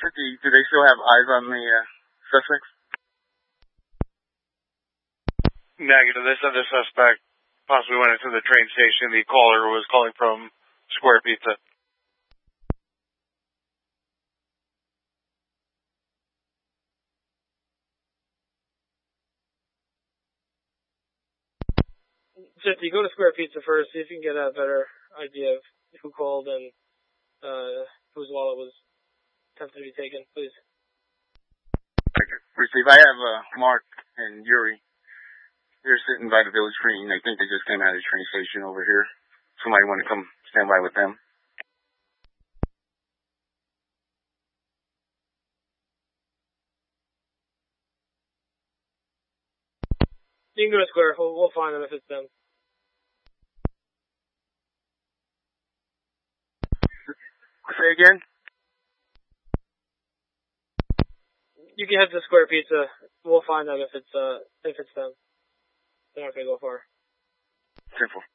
curiosity, do they still have eyes on the suspects? Negative. They said the suspect possibly went into the train station. The caller was calling from Square Pizza. Just you go to Square Pizza first, see if you can get a better idea of who called and whose wallet was attempted to be taken, please. Receive. I have Mark and Yuri. They're sitting by the Village Green. I think they just came out of the train station over here. Somebody want to come stand by with them? You can go to Square. We'll find them if it's them. Say again? You can head to Square Pizza. We'll find them if it's them. They're not gonna go far. Simple.